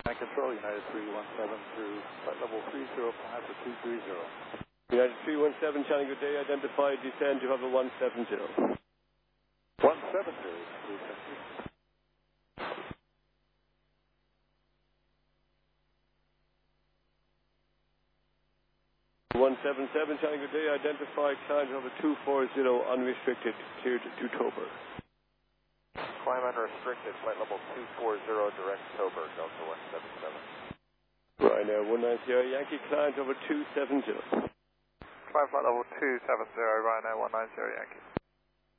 Command Control, United 317 through flight level 305 for 230. United 317, Charlie, good day. Identify, descend, you have a 170. 170, 370. 177, Charlie, good day. Identify, climb, you have a 240, unrestricted, cleared to Tober. Climb unrestricted, flight level 240, direct Tober, Delta 177. Ryanair 190, Yankee, climb, over 270. Climb flight level 270, Ryanair 190, Yankee.